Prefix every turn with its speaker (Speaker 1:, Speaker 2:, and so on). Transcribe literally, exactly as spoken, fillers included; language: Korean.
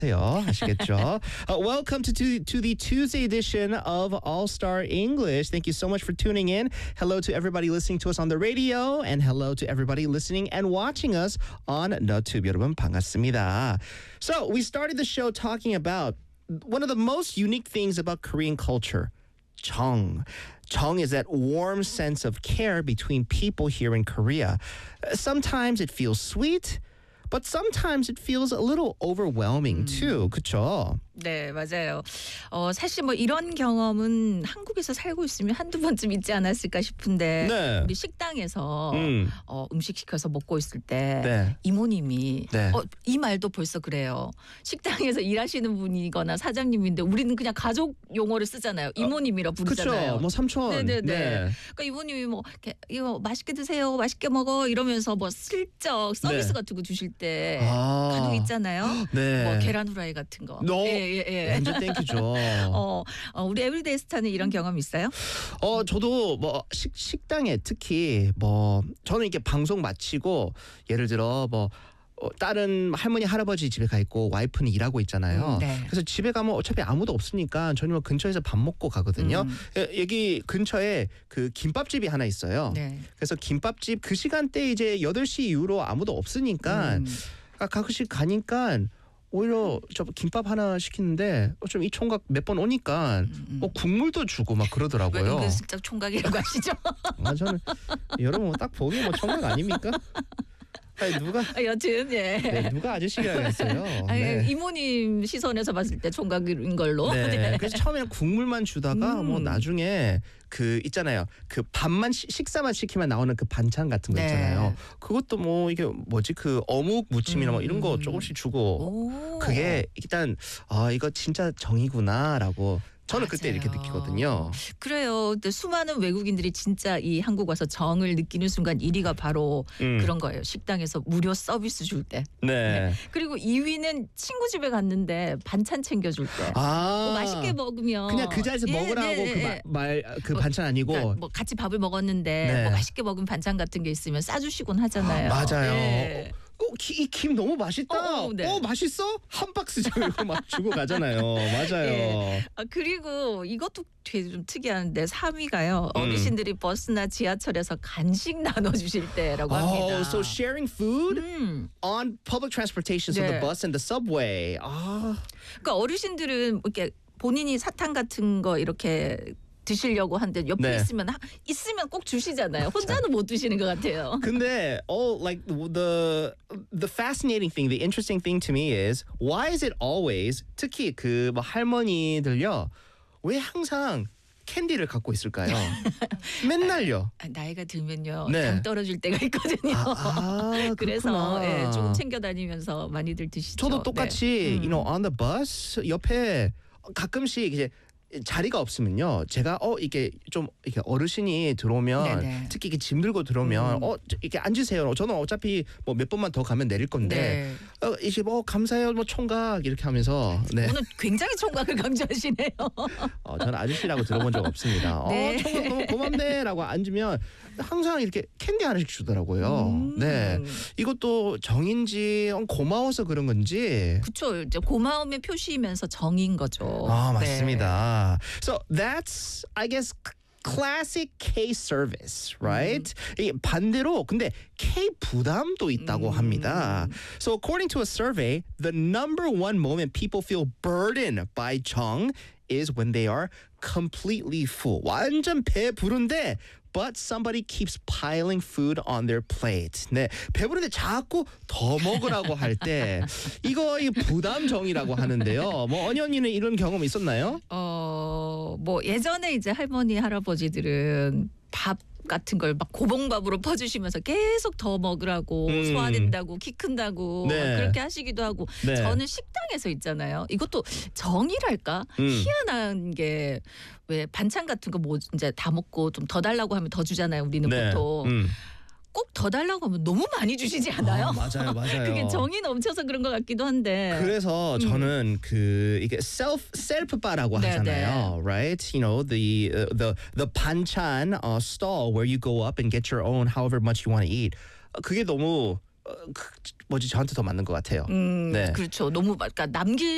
Speaker 1: 아시겠죠? uh, welcome to, to to the Tuesday edition of All Star English. Thank you so much for tuning in. Hello to everybody listening to us on the radio, and hello to everybody listening and watching us on 너튜브. 여러분 반갑습니다. So we started the show talking about one of the most unique things about Korean culture. 정. 정 is that warm sense of care between people here in Korea. Sometimes it feels sweet, but sometimes it feels a little overwhelming too. 그쵸?
Speaker 2: 네, 맞아요. 어, 사실 뭐 이런 경험은 한국에서 살고 있으면 한두 번쯤 있지 않았을까 싶은데
Speaker 1: 네.
Speaker 2: 우리 식당에서
Speaker 1: 음.
Speaker 2: 어, 음식 시켜서 먹고 있을 때
Speaker 1: 네.
Speaker 2: 이모님이
Speaker 1: 네.
Speaker 2: 어, 이 말도 벌써 그래요. 식당에서 일하시는 분이거나 사장님인데 우리는 그냥 가족 용어를 쓰잖아요. 이모님이라 부르잖아요.
Speaker 1: 그쵸? 뭐 삼촌.
Speaker 2: 네네네.
Speaker 1: 네.
Speaker 2: 그러니까 이모님이 뭐 이렇게 이거 맛있게 드세요, 맛있게 먹어 이러면서 뭐 슬쩍 서비스
Speaker 1: 네.
Speaker 2: 같은 거 주실 때
Speaker 1: 아.
Speaker 2: 간혹 있잖아요.
Speaker 1: 네.
Speaker 2: 뭐 계란 후라이 같은 거.
Speaker 1: 너
Speaker 2: 예, 예, 예.
Speaker 1: 완전 땡큐죠.
Speaker 2: 어, 어, 우리 에브리데이 스타는 이런 경험 있어요?
Speaker 1: 어 저도 뭐 식, 식당에 특히 뭐 저는 이렇게 방송 마치고 예를 들어 뭐 어, 다른 할머니 할아버지 집에 가 있고 와이프는 일하고 있잖아요.
Speaker 2: 음, 네.
Speaker 1: 그래서 집에 가면 어차피 아무도 없으니까 저는 뭐 근처에서 밥 먹고 가거든요.
Speaker 2: 음.
Speaker 1: 예, 여기 근처에 그 김밥집이 하나 있어요.
Speaker 2: 네.
Speaker 1: 그래서 김밥집 그 시간대 이제 여덟 시 이후로 아무도 없으니까
Speaker 2: 음.
Speaker 1: 가끔씩 가니까 오히려 저 김밥 하나 시키는데 좀 이 총각 몇 번 오니까
Speaker 2: 음.
Speaker 1: 뭐 국물도 주고 막
Speaker 2: 왜
Speaker 1: 그러더라고요.
Speaker 2: 은근슬쩍 총각이라고 하시죠?
Speaker 1: 아, 저는 여러분 딱 보기 뭐 총각 아닙니까? 아니, 누가
Speaker 2: 아, 여튼 예.
Speaker 1: 네, 누가 아저씨라 그랬어요.
Speaker 2: 아니,
Speaker 1: 네.
Speaker 2: 이모님 시선에서 봤을 때 총각인 걸로.
Speaker 1: 네.
Speaker 2: 네.
Speaker 1: 그래서 처음에는 국물만 주다가
Speaker 2: 음.
Speaker 1: 뭐 나중에 그 있잖아요. 그 밥만 시, 식사만 시키면 나오는 그 반찬 같은 거
Speaker 2: 네.
Speaker 1: 있잖아요. 그것도 뭐 이게 뭐지 그 어묵 무침이나 뭐 이런 거
Speaker 2: 음.
Speaker 1: 조금씩 주고
Speaker 2: 오.
Speaker 1: 그게 일단 아 이거 진짜 정이구나라고 저는 그때 이렇게
Speaker 2: 맞아요.
Speaker 1: 느끼거든요.
Speaker 2: 그래요. 근데 수많은 외국인들이 진짜 이 한국 와서 정을 느끼는 순간 일 위가 바로
Speaker 1: 음.
Speaker 2: 그런 거예요. 식당에서 무료 서비스 줄 때.
Speaker 1: 네.
Speaker 2: 그리고 이 위는 친구 집에 갔는데 반찬 챙겨줄 때.
Speaker 1: 아
Speaker 2: 뭐 맛있게 먹으면
Speaker 1: 그냥 그 자리에서
Speaker 2: 예,
Speaker 1: 먹으라고
Speaker 2: 네,
Speaker 1: 그
Speaker 2: 네.
Speaker 1: 말 그
Speaker 2: 뭐,
Speaker 1: 반찬 아니고
Speaker 2: 그러니까 뭐 같이 밥을 먹었는데
Speaker 1: 네.
Speaker 2: 뭐 맛있게 먹은 반찬 같은 게 있으면 싸주시곤 하잖아요.
Speaker 1: 맞아요.
Speaker 2: 예.
Speaker 1: 이 김 너무 맛있다.
Speaker 2: 어,
Speaker 1: 어,
Speaker 2: 어, 네.
Speaker 1: 맛있어? 한 박스 이거 막 주고 가잖아요. 맞아요.
Speaker 2: 예. 아, 그리고 이것도 되게 좀 특이한데 삼 위가요.
Speaker 1: 음.
Speaker 2: 어르신들이 버스나 지하철에서 간식 나눠주실 때라고 합니다.
Speaker 1: Oh, so sharing food
Speaker 2: 음.
Speaker 1: on public transportation, so the
Speaker 2: 네.
Speaker 1: bus and the subway. 아,
Speaker 2: 그러니까 어르신들은 이렇게 본인이 사탕 같은 거 이렇게 드시려고 하는데 옆에
Speaker 1: 네.
Speaker 2: 있으면 하, 있으면 꼭 주시잖아요. 혼자는 못 드시는 것 같아요.
Speaker 1: 근데 oh, like the the fascinating thing, the interesting thing to me is why is it always 특히 그 뭐 할머니들요 왜 항상 캔디를 갖고 있을까요? 맨날요.
Speaker 2: 아, 나이가 들면요
Speaker 1: 네.
Speaker 2: 당 떨어질 때가 있거든요.
Speaker 1: 아, 아
Speaker 2: 그래서
Speaker 1: 그렇구나.
Speaker 2: 예, 조금 챙겨 다니면서 많이들 드시죠.
Speaker 1: 저도 똑같이
Speaker 2: 네.
Speaker 1: you know on the bus 옆에 가끔씩 이제 자리가 없으면요. 제가 어 이게 좀 이렇게 어르신이 들어오면
Speaker 2: 네네.
Speaker 1: 특히 이렇게 짐 들고 들어오면
Speaker 2: 음.
Speaker 1: 어 이렇게 앉으세요. 저는 어차피 뭐 몇 번만 더 가면 내릴 건데
Speaker 2: 네.
Speaker 1: 어 이제 뭐 감사해요. 뭐 총각 이렇게 하면서 네.
Speaker 2: 오늘 굉장히 총각을 강조하시네요.
Speaker 1: 어, 저는 아저씨라고 들어본 적 없습니다.
Speaker 2: 네.
Speaker 1: 어 총각 너무 고맙네라고 앉으면 항상 이렇게 캔디 하나씩 주더라고요.
Speaker 2: 음.
Speaker 1: 네. 이것도 정인지 어, 고마워서 그런 건지
Speaker 2: 그렇죠. 이제 고마움의 표시이면서 정인 거죠.
Speaker 1: 아
Speaker 2: 네.
Speaker 1: 맞습니다. So that's I guess classic K service, right? 이 반대로 근데 K 부담도 있다고 합니다. So according to a survey, the number one moment people feel burdened by 정 is when they are completely full. 완전 배부른데 but somebody keeps piling food on their plate. 네, 배부른데 자꾸 더 먹으라고 할 때 이거 이 부담정이라고 하는데요. 뭐 언니 언니는 이런 경험 있었나요?
Speaker 2: 어, 뭐 예전에 이제 할머니 할아버지들은 밥 같은 걸 막 고봉밥으로 퍼주시면서 계속 더 먹으라고
Speaker 1: 음.
Speaker 2: 소화된다고 키 큰다고
Speaker 1: 네.
Speaker 2: 막 그렇게 하시기도 하고
Speaker 1: 네.
Speaker 2: 저는 식당에서 있잖아요. 이것도 정이랄까
Speaker 1: 음.
Speaker 2: 희한한 게 왜 반찬 같은 거 뭐 이제 다 먹고 좀 더 달라고 하면 더 주잖아요. 우리는 보통
Speaker 1: 음.
Speaker 2: 꼭 더 달라고 하면 너무 많이 주시지 않아요?
Speaker 1: 아, 맞아요, 맞아요.
Speaker 2: 그게 정이 넘쳐서 그런 것 같기도 한데.
Speaker 1: 그래서 저는 그 이게 self self 바라고
Speaker 2: 네,
Speaker 1: 하잖아요, right? You know the uh, the the 반찬 uh, stall where you go up and get your own however much you want to eat. 어, 그게 너무 어, 그, 뭐지 저한테 더 맞는 것 같아요.
Speaker 2: 음,
Speaker 1: 네.
Speaker 2: 그렇죠. 너무 막- 그러니까 남길